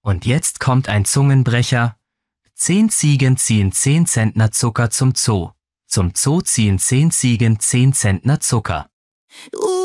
Und jetzt kommt ein Zungenbrecher. 10 Ziegen ziehen 10 Zentner Zucker zum Zoo. Zum Zoo ziehen 10 Ziegen 10 Zentner Zucker.